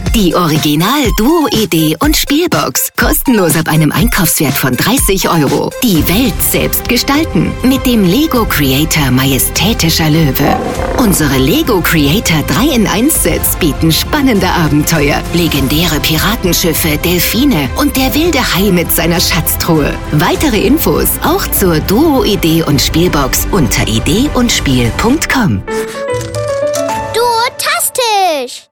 Die Original Duo Idee und Spielbox. Kostenlos ab einem Einkaufswert von 30 €. Die Welt selbst gestalten mit dem Lego Creator Majestätischer Löwe. Unsere Lego Creator 3-in-1-Sets bieten spannende Abenteuer, legendäre Piratenschiffe, Delfine und der wilde Hai mit seiner Schatztruhe. Weitere Infos auch zur Duo Idee und Spielbox unter ideeundspiel.com. Duotastisch!